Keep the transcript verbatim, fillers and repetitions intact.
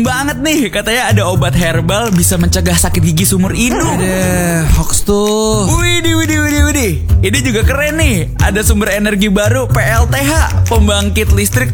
banget nih, katanya ada obat herbal bisa mencegah sakit gigi seumur hidup. Ada hoax tuh. Widih, widih, widih, widih. Ini juga keren nih. Ada sumber energi baru P L T H, pembangkit listrik